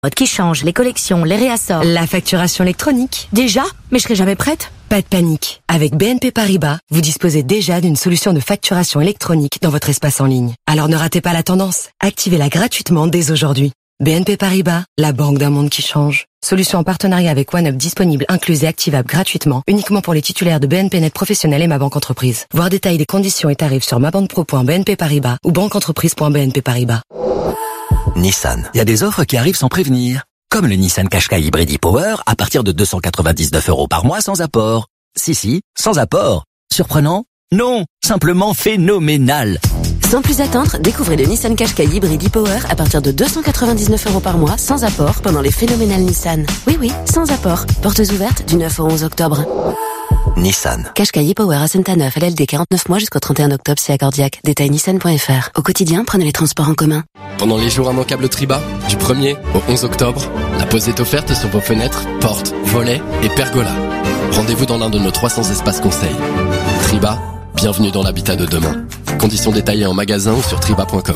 Qui change, les collections, les réassorts. La facturation électronique. Déjà? Mais je serai jamais prête. Pas de panique. Avec BNP Paribas, vous disposez déjà d'une solution de facturation électronique dans votre espace en ligne. Alors ne ratez pas la tendance. Activez-la gratuitement dès aujourd'hui. BNP Paribas, la banque d'un monde qui change. Solution en partenariat avec OneUp disponible, incluse et activable gratuitement, uniquement pour les titulaires de BNP Net Professionnel et Ma Banque Entreprise. Voir détails des conditions et tarifs sur mabanquepro.bnp Paribas ou banqueentreprise.bnp Paribas. Nissan. Il y a des offres qui arrivent sans prévenir. Comme le Nissan Qashqai Hybrid e-Power à partir de 299 € par mois sans apport. Si, sans apport. Surprenant? Non, simplement phénoménal. Sans plus attendre, découvrez le Nissan Qashqai Hybrid e-Power à partir de 299 € par mois sans apport pendant les phénoménales Nissan. Oui, sans apport. Portes ouvertes du 9 au 11 octobre. Nissan. Qashqai e-Power à Saint-Neuf, LLD 49 mois jusqu'au 31 octobre, c'est Accordiac. Détail nissan.fr. Au quotidien, prenez les transports en commun. Pendant les jours immanquables Triba, du 1er au 11 octobre, la pose est offerte sur vos fenêtres, portes, volets et pergolas. Rendez-vous dans l'un de nos 300 espaces conseils. Triba, bienvenue dans l'habitat de demain. Conditions détaillées en magasin ou sur triba.com.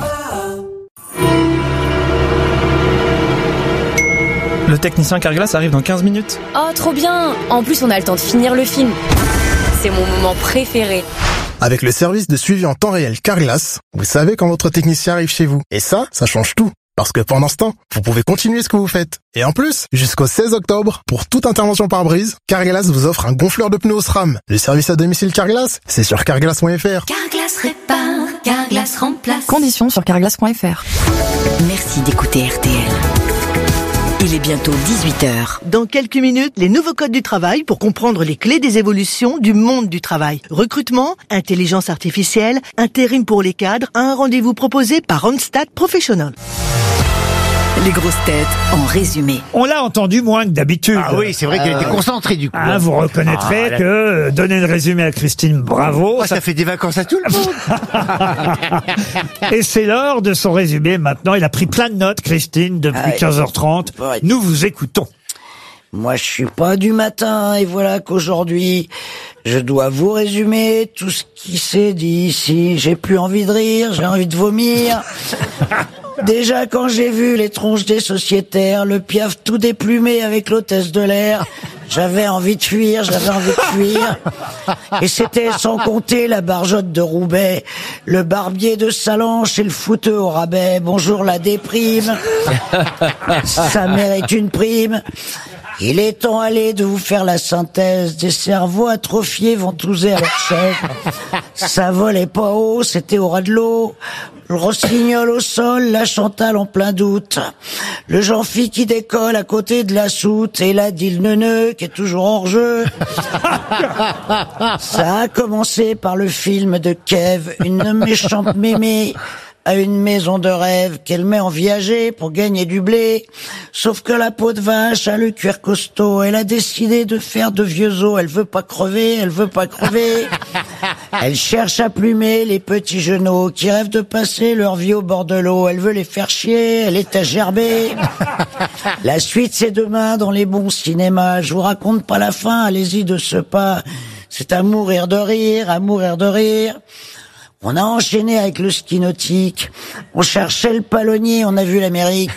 Le technicien Carglass arrive dans 15 minutes. Oh, trop bien! En plus, on a le temps de finir le film. C'est mon moment préféré. Avec le service de suivi en temps réel Carglass, vous savez quand votre technicien arrive chez vous. Et ça change tout. Parce que pendant ce temps, vous pouvez continuer ce que vous faites. Et en plus, jusqu'au 16 octobre, pour toute intervention par brise, Carglass vous offre un gonfleur de pneus SRAM. Le service à domicile Carglass, c'est sur carglass.fr. Carglass répare, Carglass remplace. Conditions sur carglass.fr. Merci d'écouter RTL. Il est bientôt 18h. Dans quelques minutes, les nouveaux codes du travail pour comprendre les clés des évolutions du monde du travail. Recrutement, intelligence artificielle, intérim pour les cadres, un rendez-vous proposé par Randstad Professional. Les grosses têtes en résumé. On l'a entendu moins que d'habitude. Ah oui, c'est vrai qu'elle était concentrée du coup. Vous reconnaîtrez que donner le résumé à Christine, bravo. Ça fait des vacances à tout le monde. Et c'est l'heure de son résumé maintenant. Il a pris plein de notes, Christine, depuis 15h30. Ouais. Nous vous écoutons. Moi, je suis pas du matin et voilà qu'aujourd'hui, je dois vous résumer tout ce qui s'est dit ici. J'ai plus envie de rire, j'ai envie de vomir. Déjà, quand j'ai vu les tronches des sociétaires, le Piaf tout déplumé avec l'hôtesse de l'air, j'avais envie de fuir. Et c'était sans compter la barjotte de Roubaix, le barbier de Salanches et le fouteux au rabais. Bonjour la déprime, ça mérite une prime. Il est temps allé de vous faire la synthèse des cerveaux atrophiés ventouser à leur chaise. Ça volait pas haut, c'était au ras de l'eau. Le rossignol au sol, la Chantal en plein doute. Le Jean-Phi qui décolle à côté de la soute et la Dile Neuneu qui est toujours hors jeu. Ça a commencé par le film de Kev, une méchante mémé à une maison de rêve qu'elle met en viager pour gagner du blé. Sauf que la peau de vache a le cuir costaud. Elle a décidé de faire de vieux os. Elle veut pas crever. Elle cherche à plumer les petits genoux qui rêvent de passer leur vie au bord de l'eau. Elle veut les faire chier. Elle est à gerber. La suite, c'est demain dans les bons cinémas. Je vous raconte pas la fin. Allez-y de ce pas. C'est à mourir de rire, On a enchaîné avec le ski nautique. On cherchait le palonnier, on a vu l'Amérique.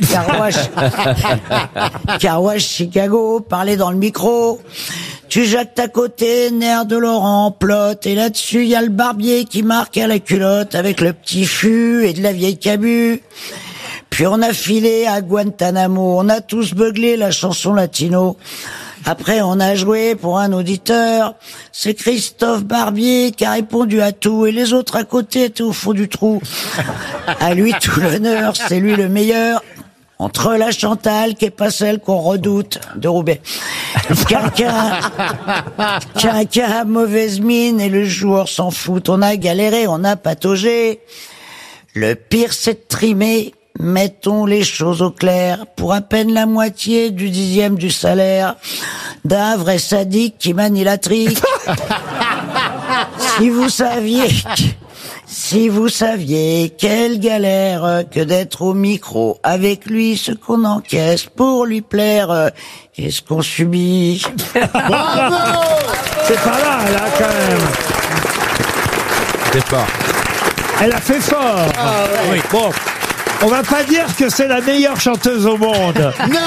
Carouage, Chicago, parler dans le micro. Tu jactes à côté, nerf de Laurent, plot. Et là-dessus, il y a le barbier qui marque à la culotte avec le petit fût et de la vieille cabu. Puis on a filé à Guantanamo. On a tous beuglé la chanson latino. Après, on a joué pour un auditeur. C'est Christophe Barbier qui a répondu à tout et les autres à côté étaient au fond du trou. À lui tout l'honneur, c'est lui le meilleur. Entre la Chantal, qui est pas celle qu'on redoute, de Roubaix. Quelqu'un a mauvaise mine et le joueur s'en fout. On a galéré, on a pataugé. Le pire, c'est de trimer. Mettons les choses au clair, pour à peine la moitié du 10e du salaire d'un vrai sadique qui manie la trique. Si vous saviez quelle galère que d'être au micro avec lui, ce qu'on encaisse pour lui plaire, qu'est-ce qu'on subit. Bravo. C'est pas là, quand même. C'est fort. Elle a fait fort. Oui. Bon. On va pas dire que c'est la meilleure chanteuse au monde. Non.